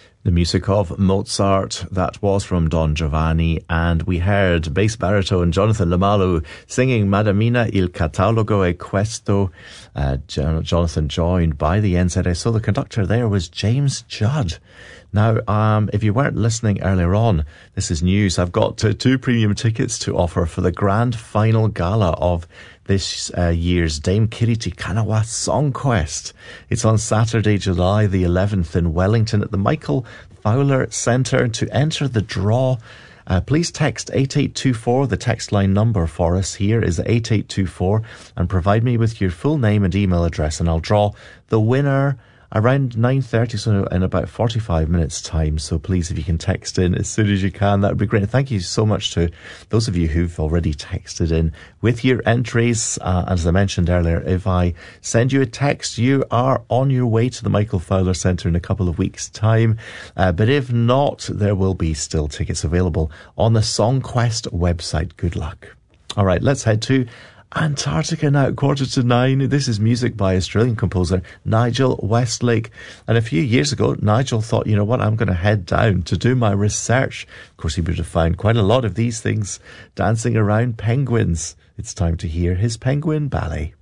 The music of Mozart, that was from Don Giovanni, and we heard bass baritone Jonathan Lamalu singing Madamina il catalogo è questo. Jonathan joined by the NZSO. The conductor there was James Judd. Now, if you weren't listening earlier on, this is news. I've got 2 premium tickets to offer for the grand final gala of this year's Dame Kiriti Kanawa Song Quest. It's on Saturday, July the 11th in Wellington at the Michael Fowler Centre. To enter the draw, please text 8824. The text line number for us here is 8824, and provide me with your full name and email address, and I'll draw the winner around 9:30, so in about 45 minutes time. So please, if you can text in as soon as you can, that would be great. And thank you so much to those of you who've already texted in with your entries. As I mentioned earlier, if I send you a text, you are on your way to the Michael Fowler Centre in a couple of weeks' time. But if not, there will be still tickets available on the SongQuest website. Good luck. All right, let's head to Antarctica now at 9:15. This is music by Australian composer Nigel Westlake. And a few years ago, Nigel thought, you know what, I'm going to head down to do my research. Of course, he would have found quite a lot of these things dancing around penguins. It's time to hear his penguin ballet.